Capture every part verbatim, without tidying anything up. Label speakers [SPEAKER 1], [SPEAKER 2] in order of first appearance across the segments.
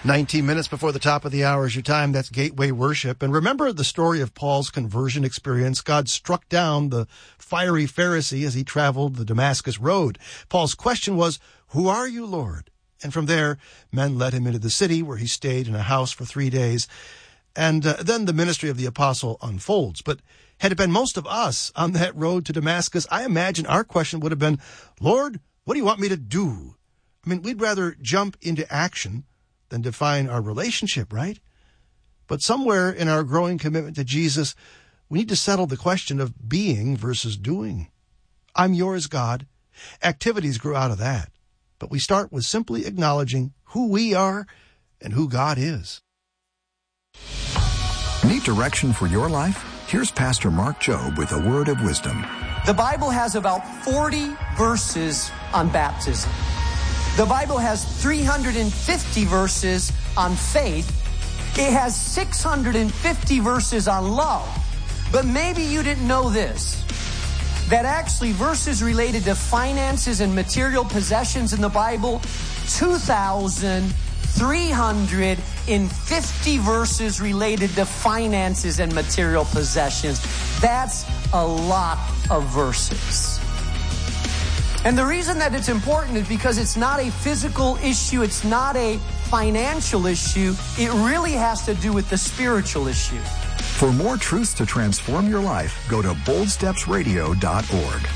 [SPEAKER 1] nineteen minutes before the top of the hour is your time. That's Gateway Worship. And remember the story of Paul's conversion experience. God struck down the fiery Pharisee as he traveled the Damascus road. Paul's question was, "Who are you, Lord?" And from there, men led him into the city where he stayed in a house for three days. And uh, then the ministry of the apostle unfolds. But had it been most of us on that road to Damascus, I imagine our question would have been, "Lord, what do you want me to do?" I mean, we'd rather jump into action than define our relationship, right? But somewhere in our growing commitment to Jesus, we need to settle the question of being versus doing. I'm yours, God. Activities grew out of that. But we start with simply acknowledging who we are and who God is.
[SPEAKER 2] Need direction for your life? Here's Pastor Mark Jobe with a word of wisdom.
[SPEAKER 3] The Bible has about forty verses on baptism. The Bible has three hundred fifty verses on faith. It has six hundred fifty verses on love. But maybe you didn't know this, that actually verses related to finances and material possessions in the Bible, two thousand three hundred fifty verses related to finances and material possessions. That's a lot of verses. And the reason that it's important is because it's not a physical issue, it's not a financial issue, it really has to do with the spiritual issue.
[SPEAKER 2] For more truths to transform your life, go to bold steps radio dot org.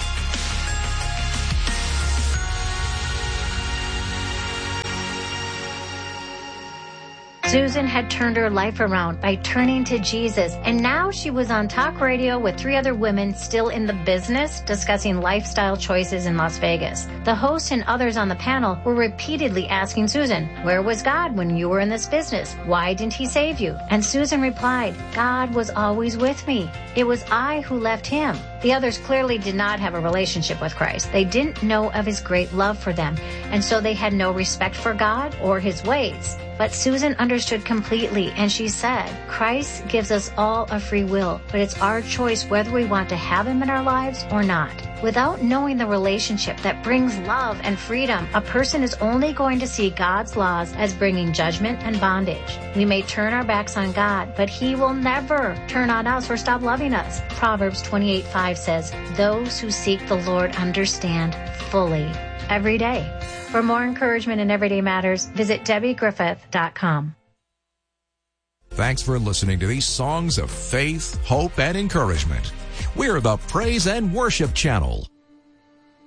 [SPEAKER 4] Susan had turned her life around by turning to Jesus, and now she was on talk radio with three other women still in the business discussing lifestyle choices in Las Vegas. The host and others on the panel were repeatedly asking Susan, "Where was God when you were in this business? Why didn't he save you?" And Susan replied, "God was always with me. It was I who left him." The others clearly did not have a relationship with Christ. They didn't know of his great love for them, and so they had no respect for God or his ways. But Susan understood completely, and she said, Christ gives us all a free will, but it's our choice whether we want to have him in our lives or not. Without knowing the relationship that brings love and freedom, a person is only going to see God's laws as bringing judgment and bondage. We may turn our backs on God, but he will never turn on us or stop loving us. Proverbs twenty-eight five says, "Those who seek the Lord understand fully every day." For more encouragement in everyday matters, visit Debbie Griffith dot com.
[SPEAKER 5] Thanks for listening to these songs of faith, hope, and encouragement. We're the Praise and Worship Channel.